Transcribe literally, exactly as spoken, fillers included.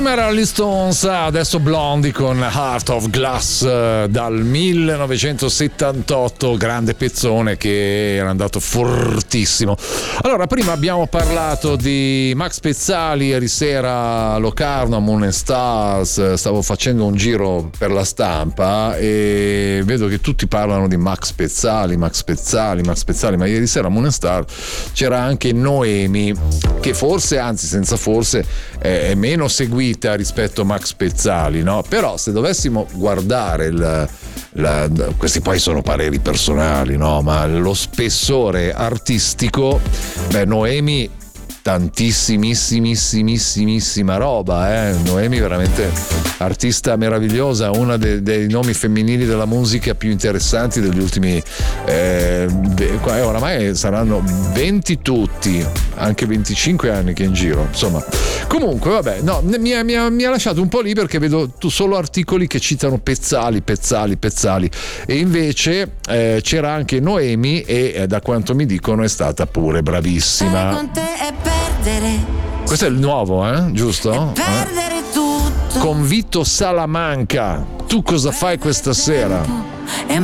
Prima era gli Stones, adesso Blondie con Heart of Glass dal millenovecentosettantotto, grande pezzone che era andato fortissimo. Allora, prima abbiamo parlato di Max Pezzali, ieri sera a Locarno a Moon and Stars, stavo facendo un giro per la stampa e vedo che tutti parlano di Max Pezzali, Max Pezzali, Max Pezzali, ma ieri sera a Moon and Stars c'era anche Noemi, che forse, anzi senza forse, è meno seguita rispetto a Max Pezzali, no? Però se dovessimo guardare il, la, questi poi sono pareri personali, no? Ma lo spessore artistico, beh, Noemi tantissimissimissima roba, eh? Noemi veramente artista meravigliosa, una dei, dei nomi femminili della musica più interessanti degli ultimi eh, oramai saranno venti tutti, anche venticinque anni che è in giro, insomma. Comunque vabbè, no, mi ha, mi, ha, mi ha lasciato un po' lì perché vedo tu solo articoli che citano Pezzali, Pezzali, Pezzali, e invece eh, c'era anche Noemi e eh, da quanto mi dicono è stata pure bravissima. Con te è perdere. Questo è il nuovo, eh? Giusto? È perdere tutto. Con Vito Salamanca. Tu cosa fai questa sera?